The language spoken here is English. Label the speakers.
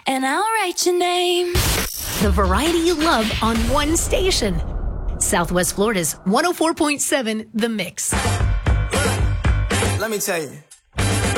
Speaker 1: and I'll write your name.
Speaker 2: The variety you love on one station. Southwest Florida's 104.7 The Mix.
Speaker 3: Let me tell you.